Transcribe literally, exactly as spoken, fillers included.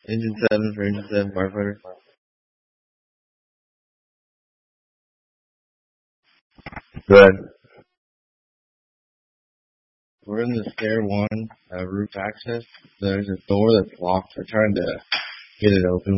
Engine seven for engine seven firefighter. Good. We're in the stair one, uh, roof access. There's a door that's locked. We're trying to get it open.